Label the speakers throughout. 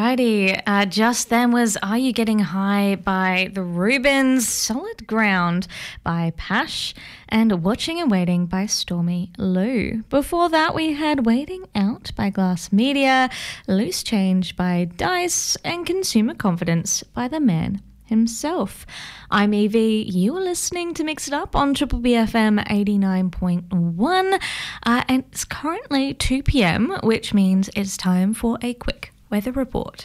Speaker 1: Alrighty, just then was Are You Getting High by the Rubens, Solid Ground by Pash, and Watching and Waiting by Stormy Lou. Before that we had Waiting Out by Glass Media, Loose Change by Dice, and Consumer Confidence by the man himself. I'm Evie, you are listening to Mix It Up on Triple BFM 89.1, and it's currently 2 p.m, which means it's time for a quick weather report.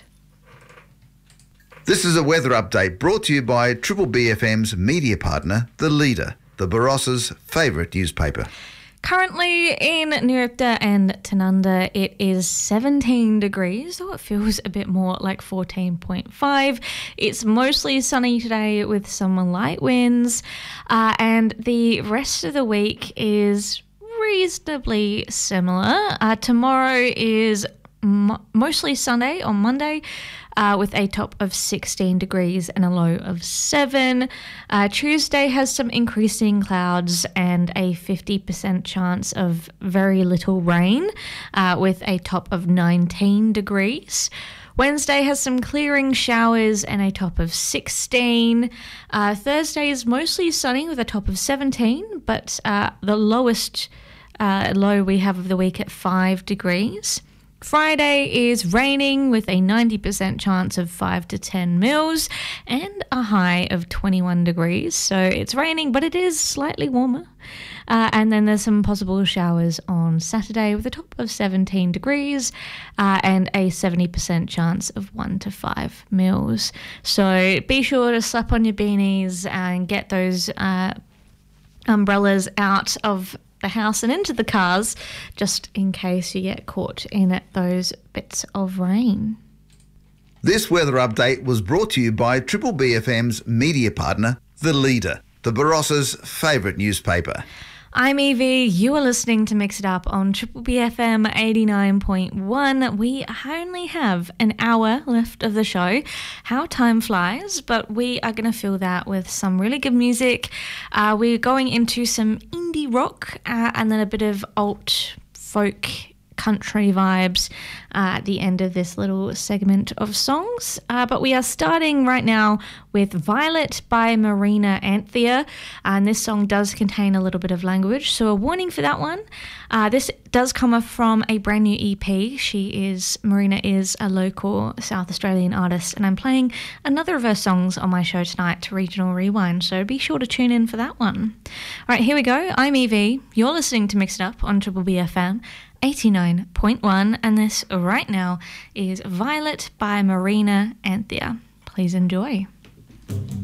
Speaker 2: This is a weather update brought to you by Triple BFM's media partner, The Leader, the Barossa's favourite newspaper.
Speaker 1: Currently in Nuripta and Tanunda, it is 17 degrees, though it feels a bit more like 14.5. It's mostly sunny today with some light winds, and the rest of the week is reasonably similar. Tomorrow is mostly sunny on Monday, with a top of 16 degrees and a low of 7. Tuesday has some increasing clouds and a 50% chance of very little rain, with a top of 19 degrees. Wednesday has some clearing showers and a top of 16. Thursday is mostly sunny with a top of 17, but the lowest low we have of the week at 5 degrees. Friday is raining with a 90% chance of 5 to 10 mils and a high of 21 degrees. So it's raining, but it is slightly warmer. And then there's some possible showers on Saturday with a top of 17 degrees and a 70% chance of 1 to 5 mils. So be sure to slap on your beanies and get those umbrellas out of the house and into the cars, just in case you get caught in those bits of rain.
Speaker 2: This weather update was brought to you by Triple BFM's media partner, The Leader, the Barossa's favourite newspaper.
Speaker 1: I'm Evie, you are listening to Mix It Up on Triple BFM 89.1. We only have an hour left of the show. How time flies, but we are going to fill that with some really good music. We're going into some indie rock and then a bit of alt folk country vibes at the end of this little segment of songs. But we are starting right now with Violet by Marina Anthea, and this song does contain a little bit of language, so a warning for that one. This does come from a brand new EP. Marina is a local South Australian artist, and I'm playing another of her songs on my show tonight to Regional Rewind, so be sure to tune in for that one. All right, here we go. I'm Evie. You're listening to Mix It Up on Triple BFM 89.1, and this right now is Violet by Marina Anthea. Please enjoy.